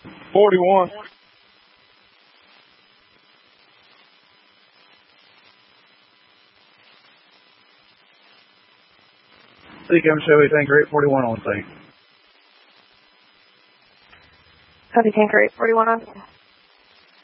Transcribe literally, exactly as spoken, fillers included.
forty-one. C C A M Chevy Tanker eight forty-one on site. Copy Tanker eight forty-one on.